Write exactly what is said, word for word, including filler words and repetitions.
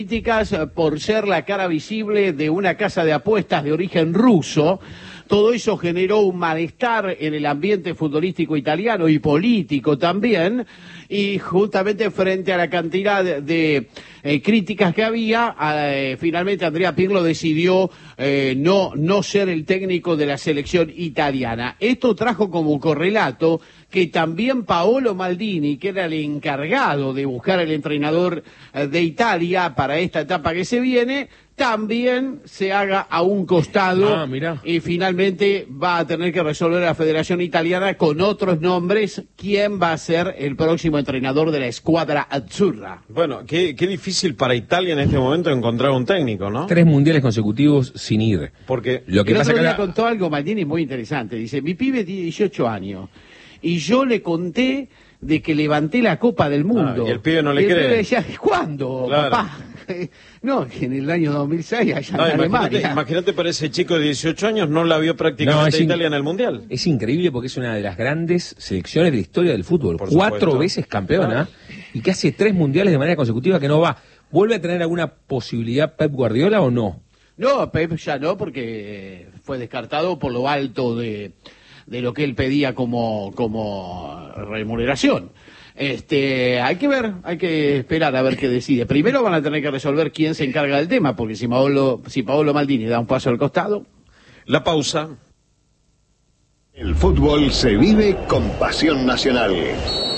Políticas por ser la cara visible de una casa de apuestas de origen ruso. Todo eso generó un malestar en el ambiente futbolístico italiano y político también, y justamente frente a la cantidad de, de eh, críticas que había, eh, finalmente Andrea Pirlo decidió eh, no, no ser el técnico de la selección italiana. Esto trajo como correlato que también Paolo Maldini, que era el encargado de buscar el entrenador eh, de Italia para esta etapa que se viene, también se haga a un costado. Ah, mirá. Y finalmente va a tener que resolver la Federación Italiana con otros nombres quién va a ser el próximo entrenador de la escuadra azzurra. Bueno, qué, qué difícil para Italia en este momento encontrar un técnico, ¿no? Tres mundiales consecutivos sin ir. Porque lo que el pasa otro que día ahora... contó algo Maldini muy interesante. Dice, mi pibe tiene dieciocho años y yo le conté de que levanté la Copa del Mundo. Ah, y el pibe no le y el cree. pibe decía, ¿cuándo, Claro. papá? No, en el año dos mil seis allá No, en imagínate, Alemania. imagínate para ese chico de dieciocho años, no la vio prácticamente No, es in- Italia en el Mundial. Es increíble porque es una de las grandes selecciones de la historia del fútbol. Por Cuatro supuesto. veces campeona y que hace tres mundiales de manera consecutiva que no va. ¿Vuelve a tener alguna posibilidad Pep Guardiola o no? No, Pep ya no, porque fue descartado por lo alto de, de lo que él pedía como, como remuneración. Este, hay que ver, hay que esperar a ver qué decide. Primero van a tener que resolver quién se encarga del tema, porque si Paolo, si Paolo Maldini da un paso al costado. La pausa. El fútbol se vive con pasión nacional.